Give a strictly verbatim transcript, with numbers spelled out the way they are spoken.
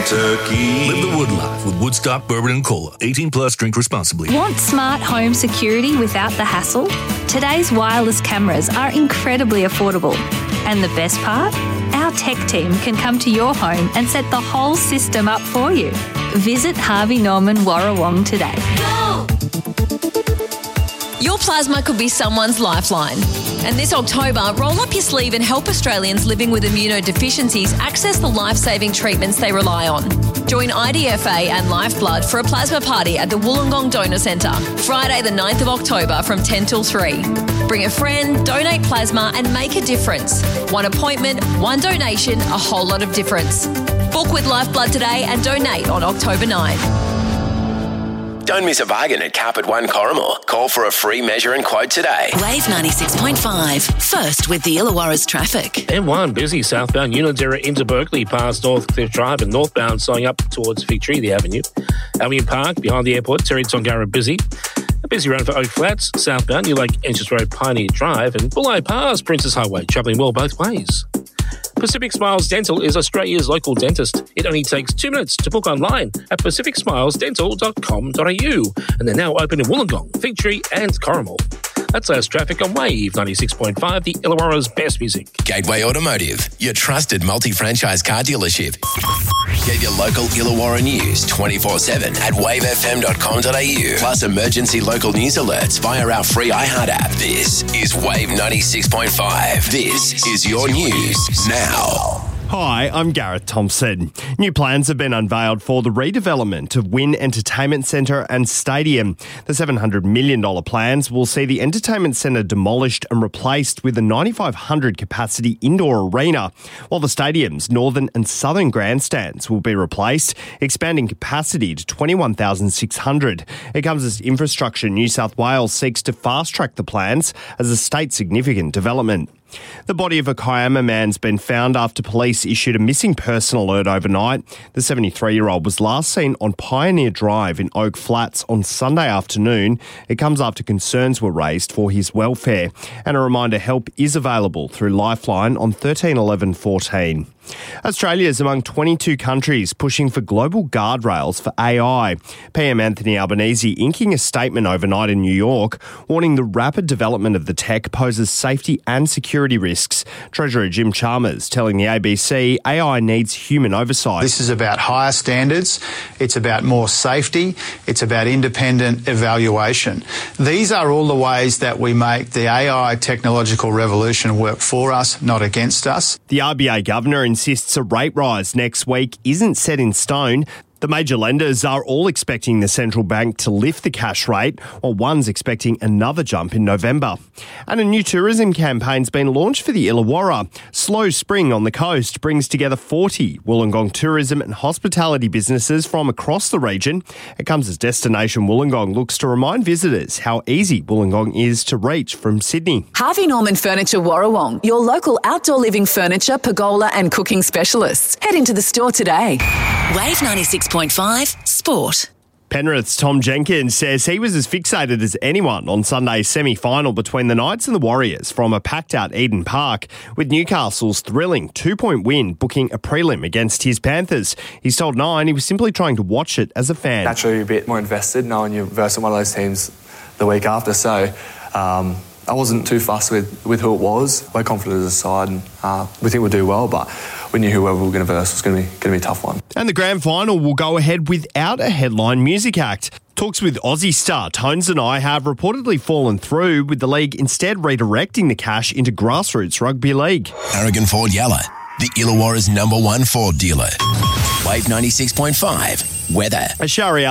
Turkey. Live the wood life with Woodstock Bourbon and Cola. eighteen plus, drink responsibly. Want smart home security without the hassle? Today's wireless cameras are incredibly affordable. And the best part? Our tech team can come to your home and set the whole system up for you. Visit Harvey Norman Warrawong today. Go! Your plasma could be someone's lifeline. And this October, roll up your sleeve and help Australians living with immunodeficiencies access the life-saving treatments they rely on. Join I D F A and Lifeblood for a plasma party at the Wollongong Donor Centre, Friday the ninth of October from ten till three. Bring a friend, donate plasma and make a difference. One appointment, one donation, a whole lot of difference. Book with Lifeblood today and donate on October ninth. Don't miss a bargain at Carpet One Corrimal. Call for a free measure and quote today. Wave ninety-six point five. First with the Illawarra's traffic. M one busy southbound Unadera into Berkeley past Northcliffe Drive and northbound slowing up towards Victory, the avenue. Albion Park behind the airport, Terry Tongara busy. A busy run for Oak Flats, southbound, New Lake Entrance Road, Pioneer Drive, and Bulli Pass, Princess Highway, travelling well both ways. Pacific Smiles Dental is Australia's local dentist. It only takes two minutes to book online at pacific smiles dental dot com dot a u. And they're now open in Wollongong, Figtree and Corrimal. That's last traffic on Wave ninety-six point five, the Illawarra's best music. Gateway Automotive, your trusted multi-franchise car dealership. Get your local Illawarra news twenty-four seven at wave f m dot com dot a u. Plus emergency local news alerts via our free iHeart app. This is Wave ninety-six point five. This is your news now. Hi, I'm Gareth Thompson. New plans have been unveiled for the redevelopment of Wynn Entertainment Centre and Stadium. The seven hundred million dollars plans will see the entertainment centre demolished and replaced with a nine thousand five hundred capacity indoor arena, while the stadium's northern and southern grandstands will be replaced, expanding capacity to twenty-one thousand six hundred. It comes as Infrastructure New South Wales seeks to fast-track the plans as a state-significant development. The body of a Kiama man's been found after police issued a missing person alert overnight. The seventy-three-year-old was last seen on Pioneer Drive in Oak Flats on Sunday afternoon. It comes after concerns were raised for his welfare. And a reminder, help is available through Lifeline on thirteen eleven fourteen. Australia is among twenty-two countries pushing for global guardrails for A I. P M Anthony Albanese inking a statement overnight in New York, warning the rapid development of the tech poses safety and security risks. Treasurer Jim Chalmers telling the A B C A I needs human oversight. This is about higher standards. It's about more safety. It's about independent evaluation. These are all the ways that we make the A I technological revolution work for us, not against us. The R B A governor insists a rate rise next week isn't set in stone. The major lenders are all expecting the central bank to lift the cash rate, while one's expecting another jump in November. And a new tourism campaign's been launched for the Illawarra. Slow Spring on the coast brings together forty Wollongong tourism and hospitality businesses from across the region. It comes as Destination Wollongong looks to remind visitors how easy Wollongong is to reach from Sydney. Harvey Norman Furniture Warrawong, your local outdoor living furniture, pergola and cooking specialists. Head into the store today. Wave ninety-six point five Sport. Penrith's Tom Jenkins says he was as fixated as anyone on Sunday's semi-final between the Knights and the Warriors from a packed-out Eden Park, with Newcastle's thrilling two-point win booking a prelim against his Panthers. He's told Nine he was simply trying to watch it as a fan. Naturally a bit more invested knowing you're versing one of those teams the week after, so um, I wasn't too fussed with, with who it was. We're confident as a side and uh, we think we'll do well, but we knew whoever we were going to verse was going to be going to be a tough one. And the grand final will go ahead without a headline music act. Talks with Aussie star Tones and I have reportedly fallen through, with the league instead redirecting the cash into grassroots rugby league. Aragon Ford Yalla, the Illawarra's number one Ford dealer. Wave ninety-six point five, weather. A showery